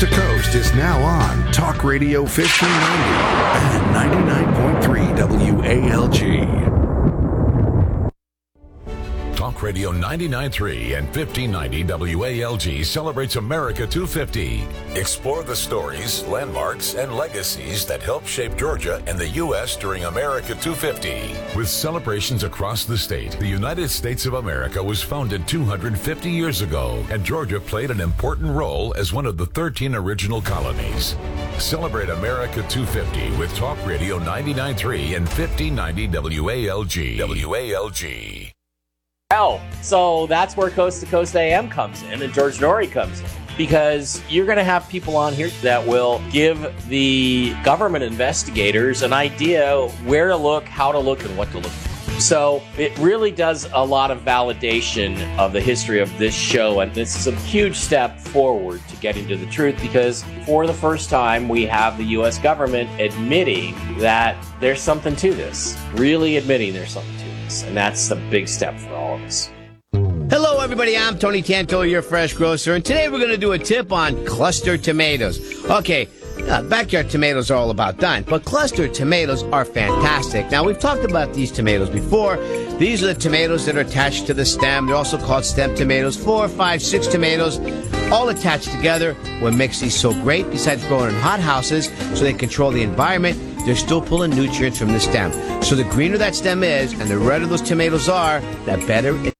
to Coast is now on Talk Radio 1590 and 99.3 WALG. Talk Radio 99.3 and 1590 WALG celebrates America 250. Explore the stories, landmarks, and legacies that helped shape Georgia and the U.S. during America 250. With celebrations across the state, the United States of America was founded 250 years ago, and Georgia played an important role as one of the 13 original colonies. Celebrate America 250 with Talk Radio 99.3 and 1590 WALG. WALG. So that's where Coast to Coast AM comes in and George Noory comes in. Because you're going to have people on here that will give the government investigators an idea where to look, how to look, and what to look for. So it really does a lot of validation of the history of this show. And this is a huge step forward to getting to the truth because for the first time, we have the U.S. government admitting that there's something to this. Really admitting there's something to this. And that's the big step for all of us. Hello, everybody. I'm Tony Tanto, your fresh grocer, and today we're going to do a tip on cluster tomatoes. Okay, backyard tomatoes are all about done, but cluster tomatoes are fantastic. Now, we've talked about these tomatoes before. These are the tomatoes that are attached to the stem. They're also called stem tomatoes. 4, 5, 6 tomatoes, all attached together. What makes these so great, besides growing in hothouses so they control the environment, they're still pulling nutrients from the stem. So the greener that stem is and the redder those tomatoes are, the better it.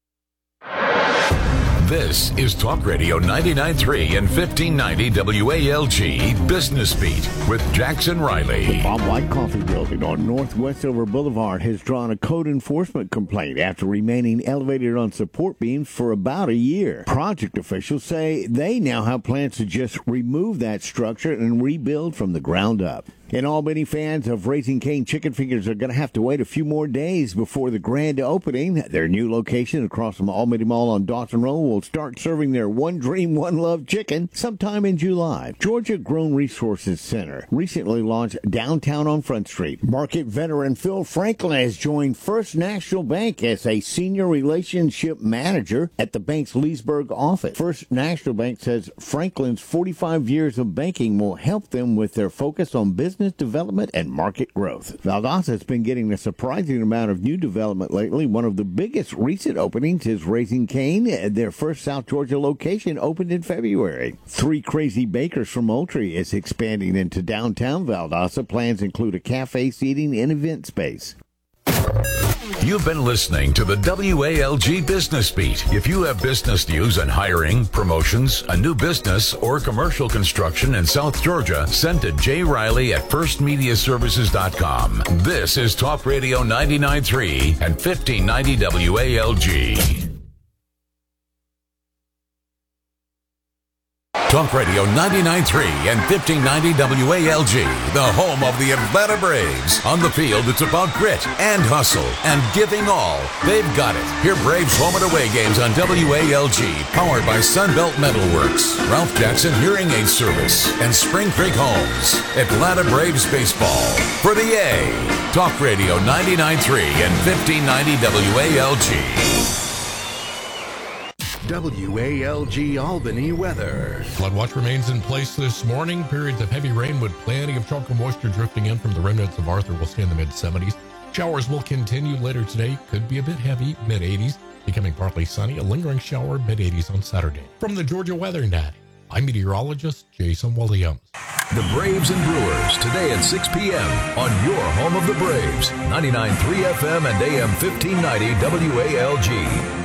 This is Talk Radio 99.3 and 1590 WALG Business Beat with Jackson Riley. The Bob White Coffee Building on North Westover Boulevard has drawn a code enforcement complaint after remaining elevated on support beams for about a year. Project officials say they now have plans to just remove that structure and rebuild from the ground up. And Albany fans of Raising Cane Chicken Fingers are going to have to wait a few more days before the grand opening. Their new location across from Albany Mall on Dawson Road will start serving their One Dream, One Love chicken sometime in July. Georgia Grown Resources Center recently launched downtown on Front Street. Market veteran Phil Franklin has joined First National Bank as a senior relationship manager at the bank's Leesburg office. First National Bank says Franklin's 45 years of banking will help them with their focus on business development and market growth. Valdosta has been getting a surprising amount of new development lately. One of the biggest recent openings is Raising Cane. Their first South Georgia location opened in February. Three Crazy Bakers from Moultrie is expanding into downtown Valdosta. Plans include a cafe, seating, and event space. You've been listening to the WALG Business Beat. If you have business news on hiring, promotions, a new business, or commercial construction in South Georgia, send to Jay Riley at firstmediaservices.com. This is Talk Radio 99.3 and 1590 WALG. Talk Radio 99.3 and 1590 WALG, the home of the Atlanta Braves. On the field, it's about grit and hustle and giving all. They've got it. Hear Braves home and away games on WALG, powered by Sunbelt Metalworks, Ralph Jackson Hearing Aid Service, and Spring Creek Homes. Atlanta Braves baseball for the A. Talk Radio 99.3 and 1590 WALG. WALG Albany weather. Flood watch remains in place this morning. Periods of heavy rain with plenty of chunk of moisture drifting in from the remnants of Arthur will stay in the mid-70s. Showers will continue later today. Could be a bit heavy, mid-80s. Becoming partly sunny, a lingering shower, mid-80s on Saturday. From the Georgia Weather Net, I'm meteorologist Jason Williams. The Braves and Brewers today at 6 p.m. on your home of the Braves. 99.3 FM and AM 1590 WALG.